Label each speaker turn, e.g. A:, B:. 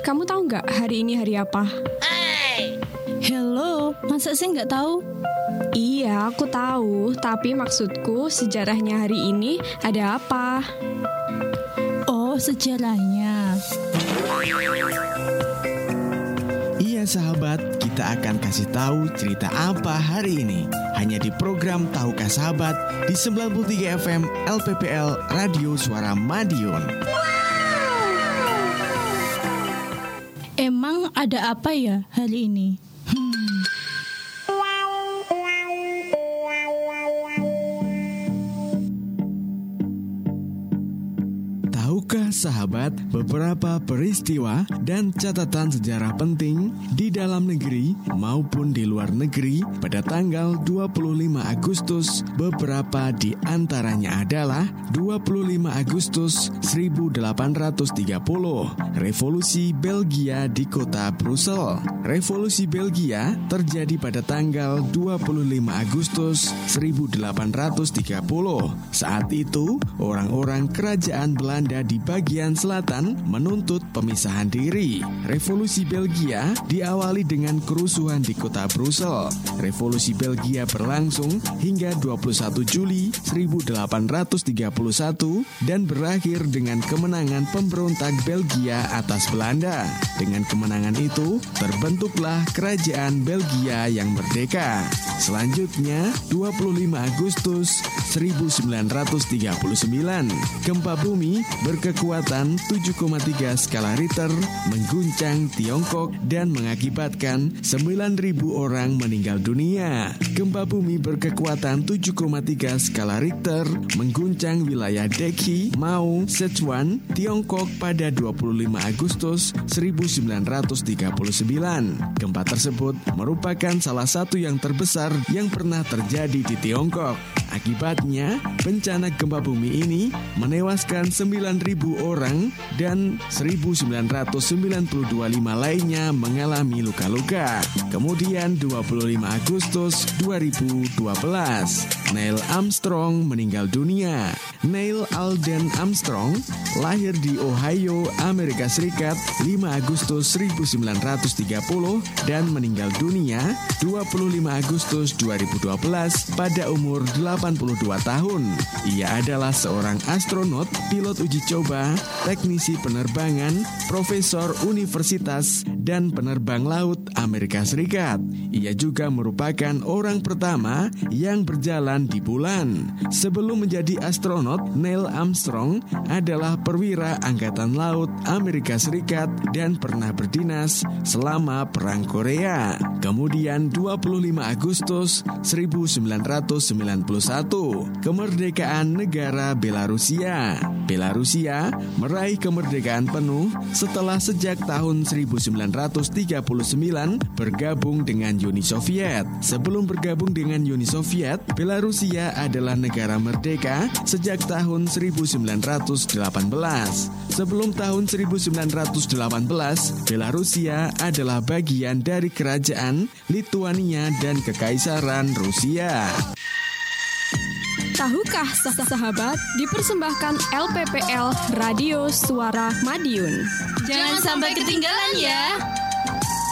A: kamu tahu nggak hari ini hari apa?
B: Hello, masa saya nggak tahu?
A: Iya, aku tahu. Tapi maksudku sejarahnya hari ini ada apa?
B: Oh, sejarahnya.
C: Iya sahabat, kita akan kasih tahu cerita apa hari ini. Hanya di program Tahukah Sahabat di 93 FM LPPL Radio Suara Madiun.
B: Emang ada apa ya hari ini?
C: Tahukah sahabat beberapa peristiwa dan catatan sejarah penting di dalam negeri maupun di luar negeri pada tanggal 25 Agustus? Beberapa di antaranya adalah 25 Agustus 1830, Revolusi Belgia di kota Brussel. Revolusi Belgia terjadi pada tanggal 25 Agustus 1830. Saat itu, orang-orang kerajaan Belanda di bagian selatan menuntut pemisahan diri. Revolusi Belgia diawali dengan kerusuhan di kota Brussel. Revolusi Belgia berlangsung hingga 21 Juli 1831 dan berakhir dengan kemenangan pemberontak Belgia atas Belanda. Dengan kemenangan itu, terbentuklah kerajaan Belgia yang merdeka. Selanjutnya, 25 Agustus 1939, gempa bumi berkekuatan 7,3 skala Richter mengguncang Tiongkok dan mengakibatkan 9.000 orang meninggal dunia. Gempa bumi berkekuatan 7,3 skala Richter mengguncang wilayah Deki, Mau, Sichuan, Tiongkok pada 25 Agustus 1939. Gempa tersebut merupakan salah satu yang terbesar yang pernah terjadi di Tiongkok. Akibatnya, bencana gempa bumi ini menewaskan 9.000 orang dan 1.992 lainnya mengalami luka-luka. Kemudian 25 Agustus 2012, Neil Armstrong meninggal dunia. Neil Alden Armstrong lahir di Ohio, Amerika Serikat 5 Agustus 1930 dan meninggal dunia 25 Agustus 2012 pada umur 82 tahun. Ia adalah seorang astronot, pilot uji coba, teknisi penerbangan, profesor universitas, dan penerbang laut Amerika Serikat. Ia juga merupakan orang pertama yang berjalan di bulan. Sebelum menjadi astronot, Neil Armstrong adalah perwira Angkatan Laut Amerika Serikat dan pernah berdinas selama Perang Korea. Kemudian 25 Agustus 1991, kemerdekaan negara Belarusia. Belarusia meraih kemerdekaan penuh setelah sejak tahun 1939 bergabung dengan Uni Soviet. Sebelum bergabung dengan Uni Soviet, Belarusia adalah negara merdeka sejak tahun 1918. Sebelum tahun 1918, Belarusia adalah bagian dari kerajaan Lituania dan Kekaisaran Rusia.
A: Tahukah sahabat dipersembahkan LPPL Radio Suara Madiun.
B: Jangan sampai ketinggalan ya.